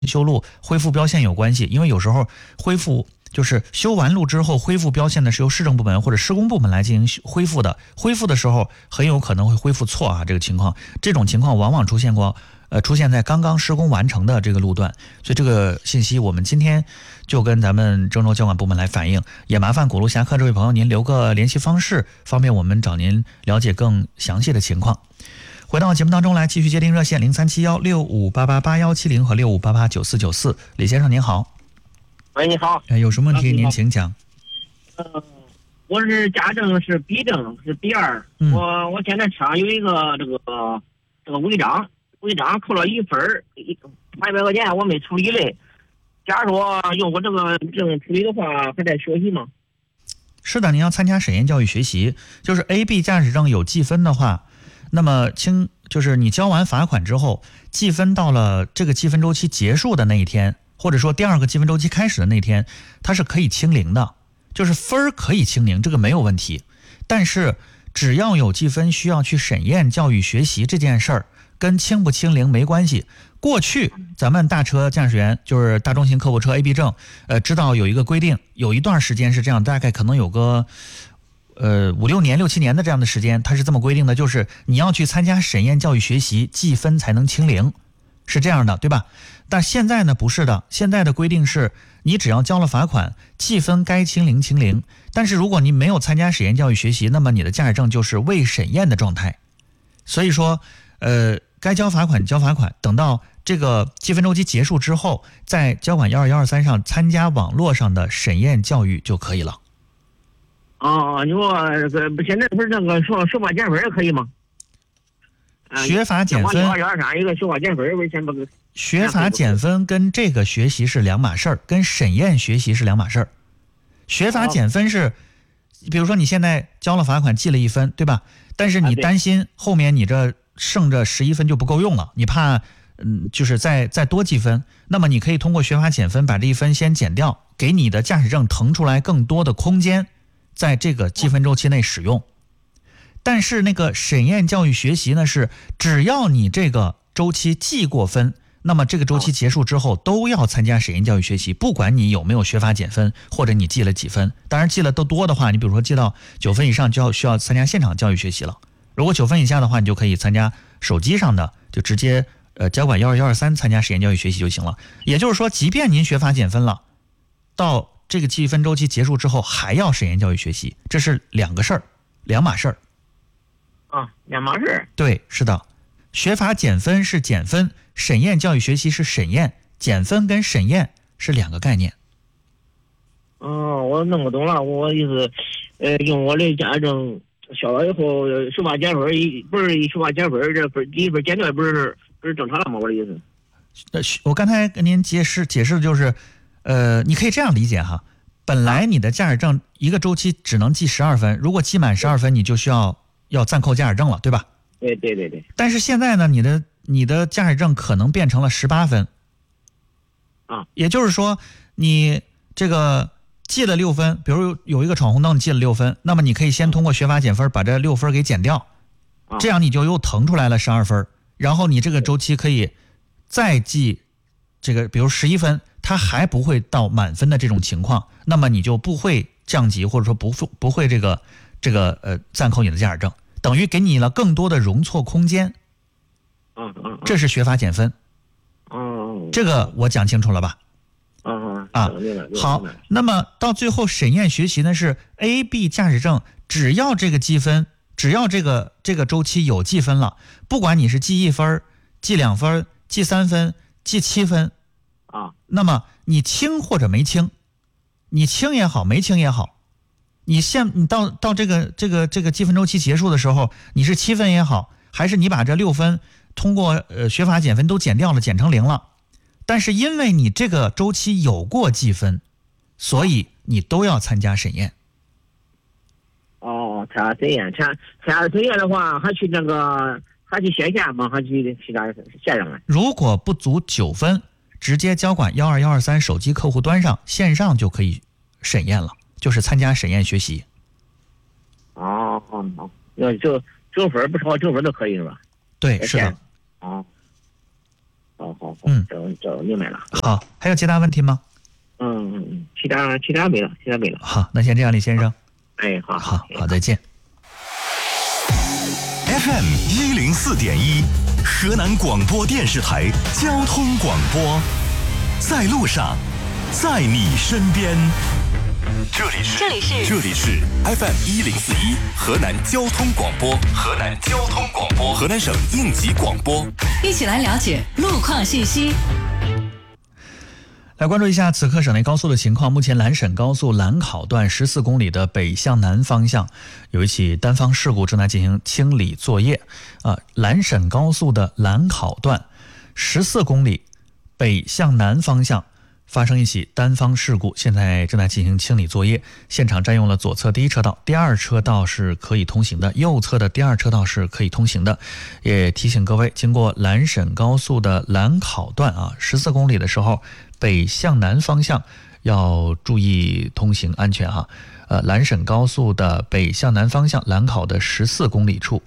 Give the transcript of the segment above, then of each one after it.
修路恢复标线有关系，因为有时候恢复就是修完路之后恢复标线呢是由市政部门或者施工部门来进行恢复的，恢复的时候很有可能会恢复错啊，这种情况往往出现在刚刚施工完成的这个路段，所以这个信息我们今天就跟咱们郑州交管部门来反映，也麻烦古路侠客这位朋友您留个联系方式，方便我们找您了解更详细的情况。回到节目当中来，继续接听热线037165888170和65889494。李先生您好。 喂，你好。 有什么问题您请讲。 我是驾证是 B 证，是 B2。我现在车上有一个这个违章扣了1分，200块钱我没处理嘞。假如说用我这个证处理的话，还在学习吗？ 是的，您要参加审验教育学习，就是 A、B 驾驶证有记分的话，那么就是你交完罚款之后，记分到了这个记分周期结束的那一天，或者说第二个记分周期开始的那天，它是可以清零的，就是分可以清零，这个没有问题。但是只要有记分需要去审验教育学习这件事儿，跟清不清零没关系。过去咱们大车驾驶员就是大中型客户车 A、B 证，知道有一个规定，有一段时间是这样，大概可能有个5、6年、6、7年的这样的时间，它是这么规定的，就是你要去参加审验教育学习，记分才能清零，是这样的，对吧？但现在呢不是的，现在的规定是你只要交了罚款，记分该清零清零，但是如果你没有参加审验教育学习，那么你的驾驶证就是未审验的状态。所以说该交罚款交罚款，等到这个记分周期结束之后，在交管12123上参加网络上的审验教育就可以了。 你说现在不是那个学法减分可以吗？ 学法减分 121一个学法减分，为什么不？ 学法减分跟这个学习是两码事儿，跟审验学习是两码事儿。学法减分是，比如说你现在交了罚款记了1分，对吧？但是你担心后面你这剩着11分就不够用了，你怕就是再多记分，那么你可以通过学法减分把这1分先减掉，给你的驾驶证腾出来更多的空间，在这个记分周期内使用。但是那个审验教育学习呢，是只要你这个周期记过分，那么这个周期结束之后都要参加审验教育学习，不管你有没有学法减分，或者你记了几分。当然记了都多的话，你比如说记到9分以上就需要参加现场教育学习了。如果9分以下的话，你就可以参加手机上的，就直接交管12123参加审验教育学习就行了。也就是说，即便您学法减分了，到这个记分周期结束之后还要审验教育学习，这是两码事儿。两码事。对，是的。学法减分是减分，审验教育学习是审验，减分跟审验是两个概念。 我弄不懂了，我意思，用我的驾驶证销了以后，学法减分不是学法减分，这第1分减掉不是正常了吗？我的意思。 我刚才跟您解释的就是，你可以这样理解哈，本来你的驾驶证一个周期只能记12分，如果记满12分，你就需要暂扣驾驶证了，对吧？ 对。 但是现在呢，你的驾驶证可能变成了18分。也就是说，你这个记了6分，比如有一个闯红灯记了6分，那么你可以先通过学法减分把这6分给减掉，这样你就又腾出来了12分，然后你这个周期可以再记这个，比如11分，它还不会到满分的这种情况，那么你就不会降级，或者说不会这个暂扣你的驾驶证，等于给你了更多的容错空间。这是学法减分。这个我讲清楚了吧？好，那么到最后审验学习呢，是 A、B 驾驶证，只要这个记分，只要这个周期有记分了，不管你是记1分、记2分、记3分、记7分那么你清或者没清，你清也好，没清也好，你到这个记分周期结束的时候，你是7分也好，还是你把这6分通过学法减分都减掉了，减成0了，但是因为你这个周期有过记分，所以你都要参加审验。 参加审验的话，还去线下吗？还去线上来？ 如果不足9分，直接交管12123手机客户端上线上就可以审验了，就是参加审验学习。 就9分不超9分都可以是吧？ 对，是的。 好，这明白了。 好，还有其他问题吗？ 其他没了。 好，那先这样，李先生。 好， 再见。 FM 104.1，河南广播电视台交通广播，在路上，在你身边。这里是 FM 104.1，河南交通广播，河南省应急广播。 一起来了解路况信息。 来关注一下此刻省内高速的情况。目前兰沈高速兰考段14公里的北向南方向有一起单方事故正在进行清理作业。兰沈高速的兰考段14公里北向南方向发生一起单方事故，现在正在进行清理作业。现场占用了左侧第一车道，第二车道是可以通行的，右侧的第二车道是可以通行的。也提醒各位，经过兰沈高速的兰考段14公里的时候，北向南方向要注意通行安全兰沈高速的北向南方向兰考的14公里处，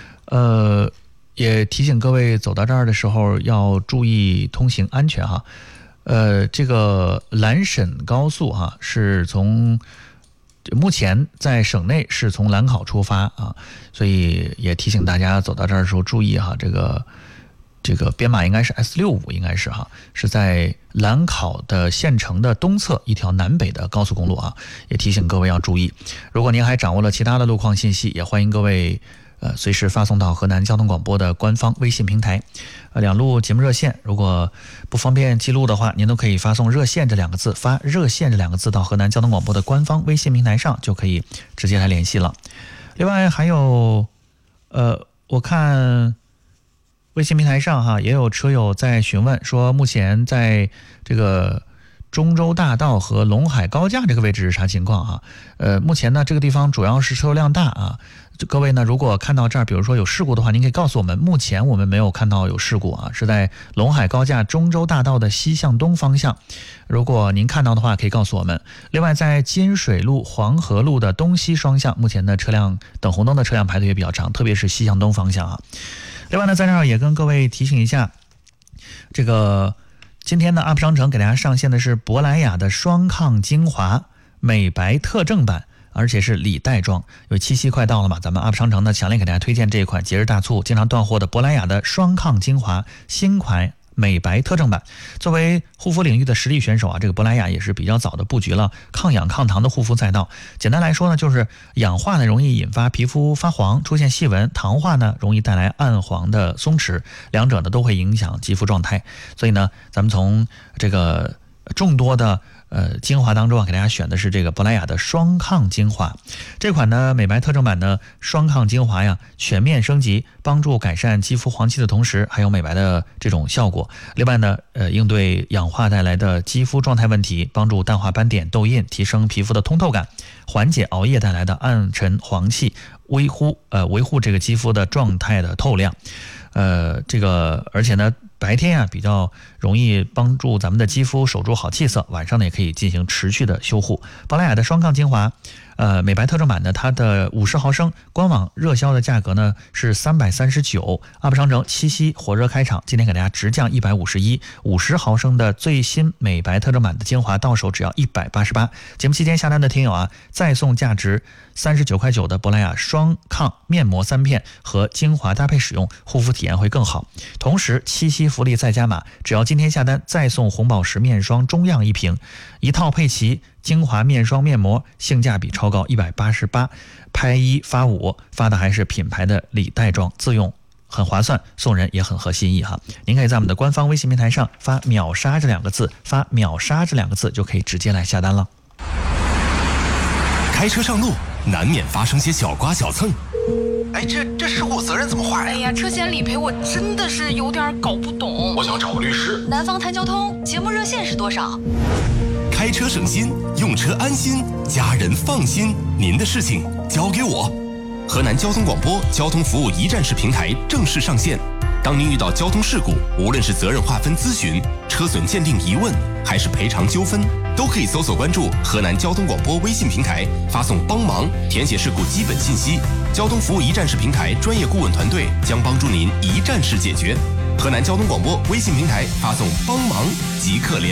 也提醒各位走到这儿的时候要注意通行安全这个兰沈高速是从目前在省内是从兰考出发所以也提醒大家走到这儿的时候注意这个编码应该是 S65， 应该是在兰考的县城的东侧一条南北的高速公路也提醒各位要注意。如果您还掌握了其他的路况信息，也欢迎各位随时发送到河南交通广播的官方微信平台。两路节目热线，如果不方便记录的话，您都可以发送热线这两个字，发热线这两个字到河南交通广播的官方微信平台上，就可以直接来联系了。另外还有我看微信平台上也有车友在询问说，目前在这个中州大道和陇海高架这个位置是啥情况目前呢这个地方主要是车流量大各位呢如果看到这儿比如说有事故的话，您可以告诉我们。目前我们没有看到有事故是在陇海高架中州大道的西向东方向，如果您看到的话可以告诉我们。另外在金水路黄河路的东西双向，目前的车辆等红灯的车辆排队也比较长，特别是西向东方向另外呢，在这儿也跟各位提醒一下，这个今天的 UP 商城给大家上线的是珀莱雅的双抗精华美白特正版，而且是礼袋装。因为七夕快到了嘛，咱们 UP 商城呢强烈给大家推荐这一款节日大促经常断货的珀莱雅的双抗精华新款美白特正版。作为护肤领域的实力选手这个珀莱雅也是比较早的布局了抗氧抗糖的护肤赛道。简单来说呢，就是氧化呢容易引发皮肤发黄出现细纹，糖化呢容易带来暗黄的松弛，两者呢都会影响肌肤状态。所以呢咱们从这个众多的精华当中给大家选的是这个珀莱雅的双抗精华。这款呢美白特正版的双抗精华全面升级，帮助改善肌肤黄气的同时还有美白的这种效果。另外呢应对氧化带来的肌肤状态问题，帮助淡化斑点痘印，提升皮肤的通透感，缓解熬夜带来的暗沉黄气，维护这个肌肤的状态的透亮。而且呢白天比较容易帮助咱们的肌肤守住好气色，晚上呢也可以进行持续的修护。珀莱雅的双抗精华美白特正版呢，它的50毫升官网热销的价格呢是339，UP 商城七夕火热开场，今天给大家直降151，50毫升的最新美白特正版的精华到手只要188。节目期间下单的听友再送价值39.9块的珀莱雅双抗面膜3片和精华搭配使用，护肤体验会更好。同时七夕福利再加码，只要今天下单再送红宝石面霜中样1瓶，一套配齐精华面霜面膜，性价比超高188，拍1发5，发的还是品牌的礼袋装，自用很划算，送人也很合心意您可以在我们的官方微信平台上发秒杀这两个字，发秒杀这两个字就可以直接来下单了。 开车上路难免发生些小刮小蹭，这事故责任怎么划呀？ 车险理赔我真的是有点搞不懂。 我想找个律师。 南方谈交通节目热线是多少？ 开车省心，用车安心，家人放心，您的事情交给我。河南交通广播交通服务一站式平台正式上线。当您遇到交通事故，无论是责任划分咨询、车损鉴定疑问，还是赔偿纠纷，都可以搜索关注河南交通广播微信平台，发送帮忙，填写事故基本信息。交通服务一站式平台专业顾问团队将帮助您一站式解决。 河南交通广播微信平台发送帮忙即刻联